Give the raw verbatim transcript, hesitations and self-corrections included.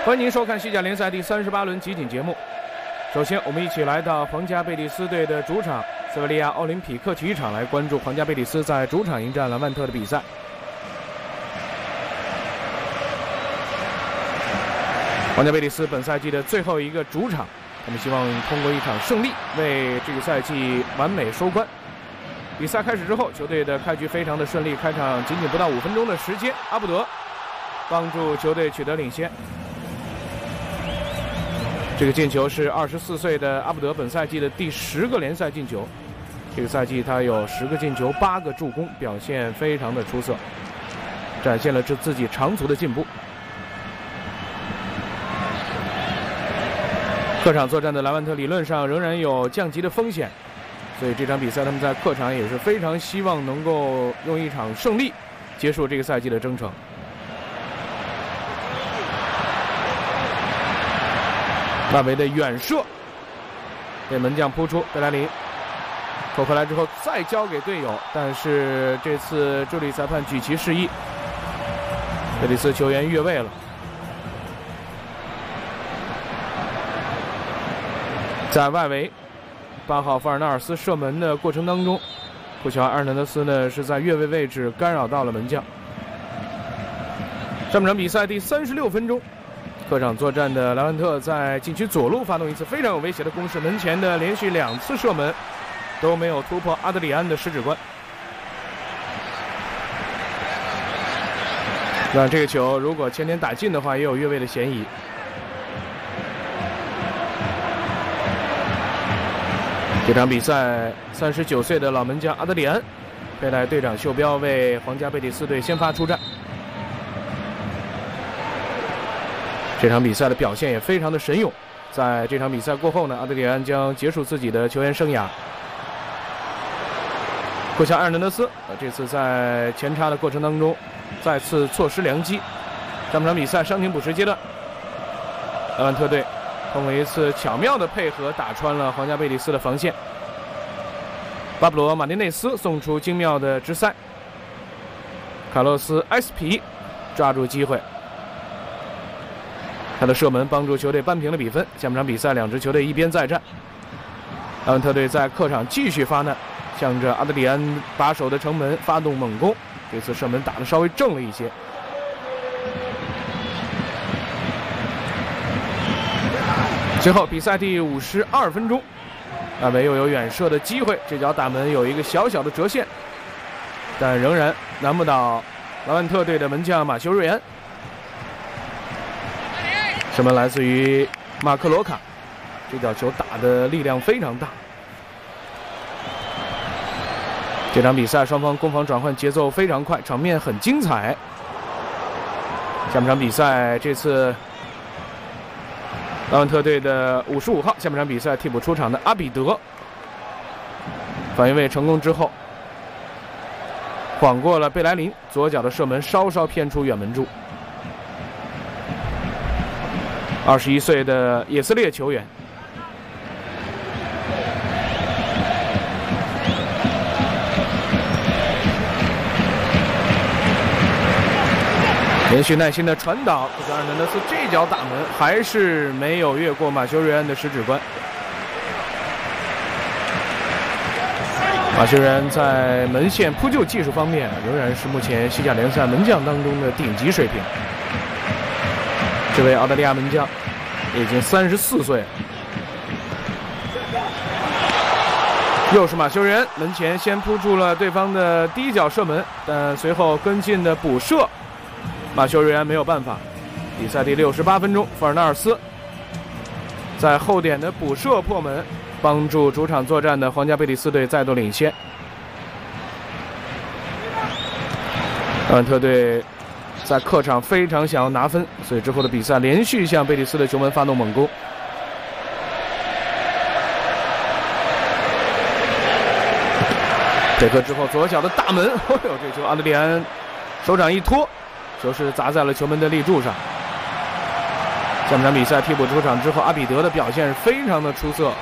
欢迎您收看西甲联赛第三十八轮集锦节目。首先，我们一起来到皇家贝蒂斯队的主场塞维利亚奥林匹克体育场，来关注皇家贝蒂斯在主场迎战兰万特的比赛。皇家贝蒂斯本赛季的最后一个主场，他们希望通过一场胜利为这个赛季完美收官。比赛开始之后，球队的开局非常的顺利，开场仅仅不到五分钟的时间，阿布德帮助球队取得领先。这个进球是二十四岁的阿布德本赛季的第十个联赛进球，这个赛季他有十个进球，八个助攻，表现非常的出色，展现了这自己长足的进步。客场作战的莱万特理论上仍然有降级的风险，所以这场比赛他们在客场也是非常希望能够用一场胜利结束这个赛季的征程。外围的远射被门将扑出，贝莱林扣回来之后再交给队友，但是这次助理裁判举旗示意，贝蒂斯球员越位了。在外围八号法尔纳尔斯射门的过程当中，库乔埃尔南德斯呢是在越位位置干扰到了门将。上半场比赛第三十六分钟，客场作战的莱万特在禁区左路发动一次非常有威胁的攻势，门前的连续两次射门都没有突破阿德里安的十指关。那这个球如果前点打进的话，也有越位的嫌疑。这场比赛三十九岁的老门将阿德里安佩戴队长袖标，为皇家贝蒂斯队先发出战。这场比赛的表现也非常的神勇，在这场比赛过后呢，阿德里安将结束自己的球员生涯。库乔埃尔南德斯这次在前插的过程当中再次错失良机。上半场比赛伤停补时阶段，莱万特队通过一次巧妙的配合打穿了皇家贝蒂斯的防线。巴布罗·马丁内斯送出精妙的直塞，卡洛斯·埃斯皮抓住机会，他的射门帮助球队扳平了比分。下半场比赛两支球队一边再战，莱万特队在客场继续发难，向着阿德里安把守的城门发动猛攻，这次射门打得稍微正了一些。最后比赛第五十二分钟，外围又有远射的机会，这脚打门有一个小小的折线，但仍然难不倒莱万特队的门将马修瑞安。射门来自于马克罗卡，这脚球打的力量非常大。这场比赛双方攻防转换节奏非常快，场面很精彩。下半场比赛这次莱万特队的五十五号，下半场比赛替补出场的阿比德反越位成功之后，晃过了贝莱林，左脚的射门稍稍偏出远门柱。二十一岁的以色列球员，连续耐心的传导，库乔埃尔南德斯这脚打门还是没有越过马修瑞安的十指关。马修瑞安在门线扑救技术方面仍然是目前西甲联赛门将当中的顶级水平。这位澳大利亚门将已经三十四岁了。又是马修瑞安门前先扑住了对方的第一脚射门，但随后跟进的补射，马修瑞安没有办法。比赛第六十八分钟，福尔纳尔斯在后点的补射破门，帮助主场作战的皇家贝蒂斯队再度领先。莱万特队在客场非常想要拿分，所以之后的比赛连续向贝蒂斯的球门发动猛攻。这颗之后左脚的大门，哦呦，这球阿德里安手掌一托，球是砸在了球门的立柱上。下半场比赛替补出场之后，阿比德的表现是非常的出色。